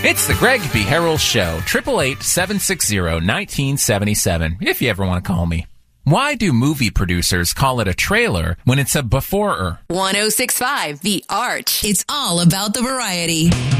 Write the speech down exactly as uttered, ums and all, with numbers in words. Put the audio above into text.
It's the Greg B. Harrell Show, eight eight eight, seven six zero, one nine seven seven, if you ever want to call me. Why do movie producers call it a trailer when it's a before-er? one oh six point five The Arch. It's all about the variety.